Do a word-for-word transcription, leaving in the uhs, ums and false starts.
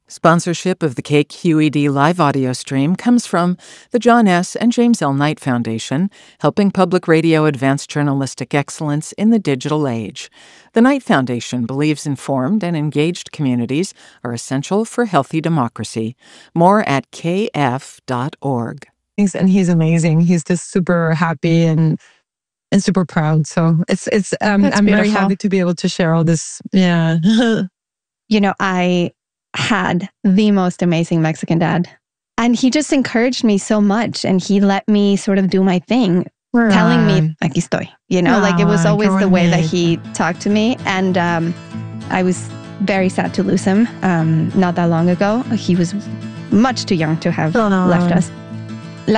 Sponsorship of the K Q E D live audio stream comes from the John S. and James L. Knight Foundation, helping public radio advance journalistic excellence in the digital age. The Knight Foundation believes informed and engaged communities are essential for healthy democracy. More at k f dot org. And he's amazing. He's just super happy and and super proud. So it's it's um, I'm beautiful. very happy to be able to share all this. Yeah. You know, I had the most amazing Mexican dad. And he just encouraged me so much. And he let me sort of do my thing, Right. telling me, aquí estoy. You know, like it was Aw, always qué the way that bonito. he talked to me. And um, I was very sad to lose him um, not that long ago. He was much too young to have Aw. left us.